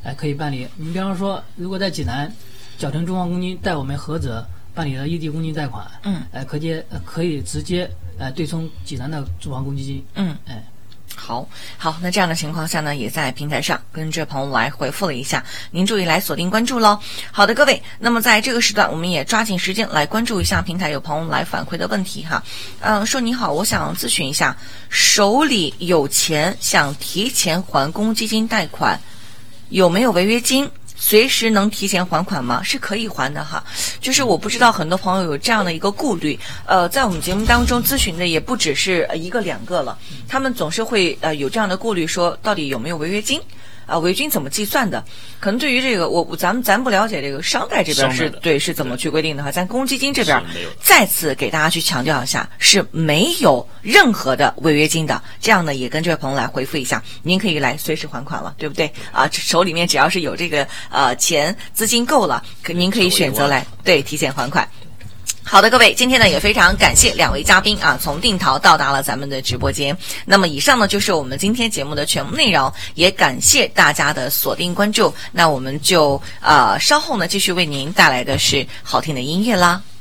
可以办理。你比方说，如果在济南缴成中房公积金，带我们菏泽办理了异地公积金贷款，可以直接对冲济南的住房公积金。 好，那这样的情况下呢，也在平台上跟这朋友来回复了一下，您注意来锁定关注咯。好的，各位，那么在这个时段，我们也抓紧时间来关注一下平台有朋友来反馈的问题哈。说你好，我想咨询一下，手里有钱想提前还公积金贷款，有没有违约金？随时能提前还款吗？是可以还的哈。就是我不知道很多朋友有这样的一个顾虑，在我们节目当中咨询的也不只是一个两个了，他们总是会有这样的顾虑，说到底有没有违约金？违约金怎么计算的？可能对于这个咱不了解这个商贷这边是怎么去规定的哈。咱公积金这边再次给大家去强调一下，是没有任何的违约金的。这样呢，也跟这位朋友来回复一下，您可以来随时还款了，对不对手里面只要是有这个钱资金够了，您可以选择来提前还款。好的，各位，今天呢也非常感谢两位嘉宾从定陶到达了咱们的直播间。那么以上呢就是我们今天节目的全部内容，也感谢大家的锁定关注。那我们就稍后呢继续为您带来的是好听的音乐啦。